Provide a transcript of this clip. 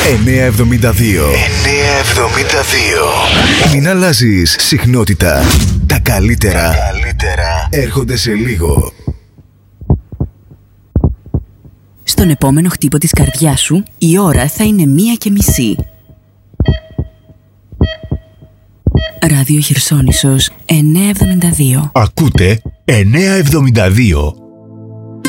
972. Μην αλλάζεις συχνότητα. Τα καλύτερα έρχονται σε λίγο. Στον επόμενο χτύπο της καρδιάς σου, η ώρα θα είναι 1:30. Ράδιο Χερσόνησος 972. Ακούτε 972.